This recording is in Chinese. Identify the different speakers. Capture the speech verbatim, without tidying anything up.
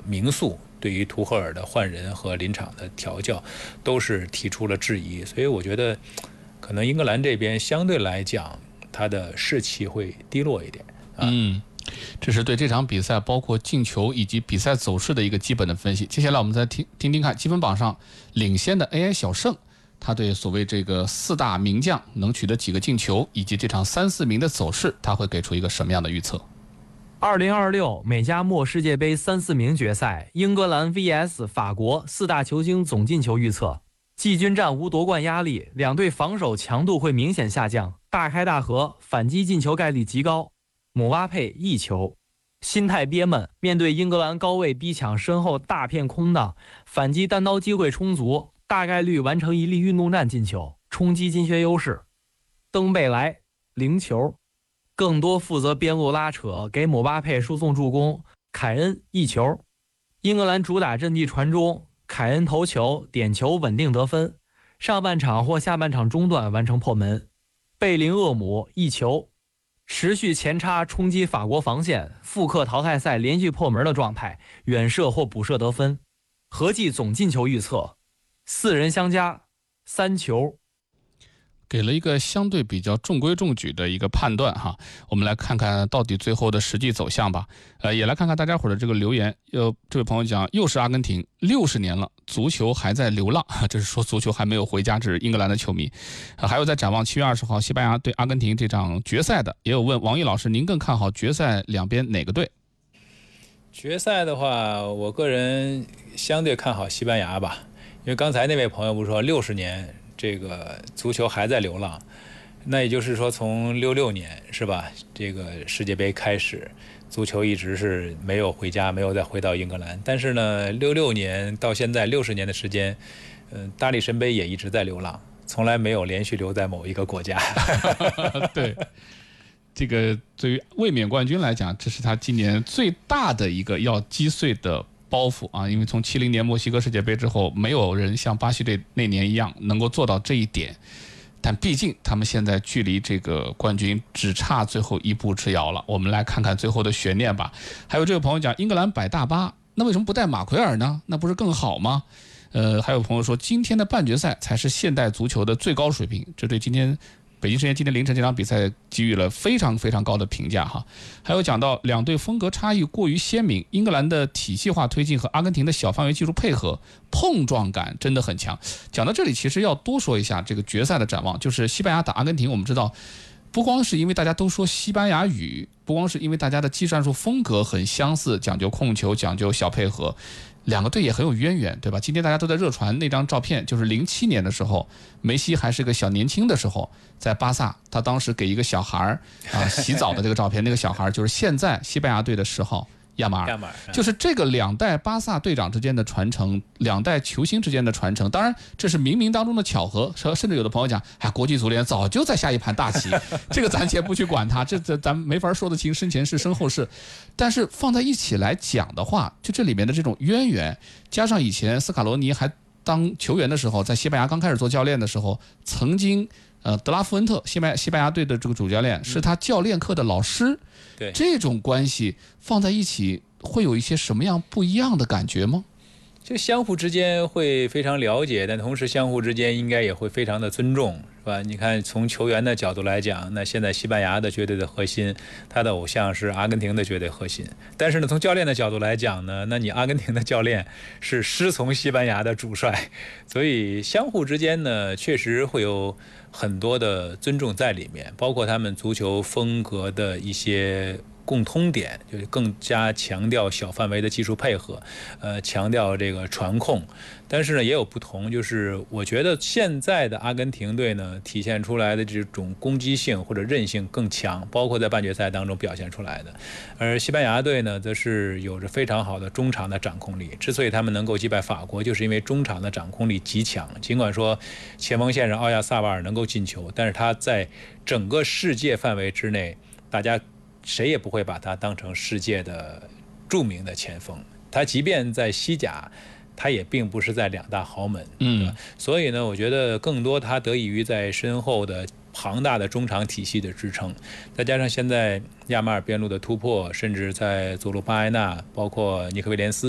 Speaker 1: 名宿对于图赫尔的换人和临场的调教都是提出了质疑，所以我觉得可能英格兰这边相对来讲他的士气会低落一点。啊、
Speaker 2: 嗯，这是对这场比赛包括进球以及比赛走势的一个基本的分析。接下来我们再听听听看积分榜上领先的 A I 小胜，他对所谓这个四大名将能取得几个进球，以及这场三四名的走势，他会给出一个什么样的预测？
Speaker 3: 二零二六美加墨世界杯三四名决赛，英格兰 V S 法国四大球星总进球预测。季军战无夺冠压力，两队防守强度会明显下降，大开大合，反击进球概率极高。姆巴佩一球，心态憋闷，面对英格兰高位逼抢，身后大片空档，反击单刀机会充足，大概率完成一粒运动战进球，冲击金靴优势。登贝莱零球，更多负责边路拉扯，给姆巴佩输送助攻。凯恩一球，英格兰主打阵地传中，凯恩头球点球稳定得分，上半场或下半场中段完成破门。贝林厄姆一球，持续前插冲击法国防线，复刻淘汰赛连续破门的状态，远射或补射得分。合计总进球预测，四人相加三球。
Speaker 2: 给了一个相对比较中规中矩的一个判断哈，我们来看看到底最后的实际走向吧。呃，也来看看大家伙的这个留言。有这位朋友讲，又是阿根廷，六十年了，足球还在流浪，这是说足球还没有回家，这是英格兰的球迷。呃、还有在展望七月二十号西班牙对阿根廷这场决赛的，也有问王毅老师，您更看好决赛两边哪个队？
Speaker 1: 决赛的话，我个人相对看好西班牙吧，因为刚才那位朋友不是说六十年。这个足球还在流浪，那也就是说从六六年是吧，这个世界杯开始，足球一直是没有回家，没有再回到英格兰。但是呢，六六年到现在六十年的时间，嗯、呃，大力神杯也一直在流浪，从来没有连续留在某一个国家。
Speaker 2: 对，这个对于卫冕冠军来讲，这是他今年最大的一个要击碎的包袱啊，因为从七零年墨西哥世界杯之后，没有人像巴西队那年一样能够做到这一点，但毕竟他们现在距离这个冠军只差最后一步之遥了。我们来看看最后的悬念吧。还有这位朋友讲，英格兰摆大巴，那为什么不带马奎尔呢？那不是更好吗？呃，还有朋友说，今天的半决赛才是现代足球的最高水平，这对今天北京时间今天凌晨这场比赛给予了非常非常高的评价哈。还有讲到两队风格差异过于鲜明，英格兰的体系化推进和阿根廷的小范围技术配合，碰撞感真的很强。讲到这里，其实要多说一下这个决赛的展望，就是西班牙打阿根廷，我们知道不光是因为大家都说西班牙语，不光是因为大家的技战术风格很相似，讲究控球，讲究小配合，两个队也很有渊源，对吧？今天大家都在热传那张照片，就是零七年的时候，梅西还是个小年轻的时候，在巴萨，他当时给一个小孩啊洗澡的这个照片，那个小孩就是现在西班牙队的十号亚马尔，就是这个两代巴萨队长之间的传承，两代球星之间的传承。当然，这是冥冥当中的巧合，甚至有的朋友讲，哎，国际足联早就在下一盘大棋，这个咱先不去管它，这这咱没法说得清生前事身后事。但是放在一起来讲的话，就这里面的这种渊源，加上以前斯卡罗尼还当球员的时候，在西班牙刚开始做教练的时候，曾经呃德拉夫恩特西班西班牙队的这个主教练是他教练课的老师。
Speaker 1: 对，
Speaker 2: 这种关系放在一起，会有一些什么样不一样的感觉吗？
Speaker 1: 就相互之间会非常了解，但同时相互之间应该也会非常的尊重，是吧？你看，从球员的角度来讲，那现在西班牙的绝对的核心，他的偶像是阿根廷的绝对核心。但是呢，从教练的角度来讲呢，那你阿根廷的教练是师从西班牙的主帅，所以相互之间呢，确实会有很多的尊重在里面，包括他们足球风格的一些共通点，就是更加强调小范围的技术配合，呃，强调这个传控。但是呢，也有不同，就是我觉得现在的阿根廷队呢，体现出来的这种攻击性或者韧性更强，包括在半决赛当中表现出来的。而西班牙队呢，则是有着非常好的中场的掌控力。之所以他们能够击败法国，就是因为中场的掌控力极强。尽管说前锋线上奥亚萨瓦尔能够进球，但是他在整个世界范围之内，大家谁也不会把他当成世界的著名的前锋，他即便在西甲，他也并不是在两大豪门，
Speaker 2: 嗯，
Speaker 1: 所以呢，我觉得更多他得益于在身后的庞大的中场体系的支撑，再加上现在亚马尔边路的突破，甚至在左路巴埃纳，包括尼克威廉斯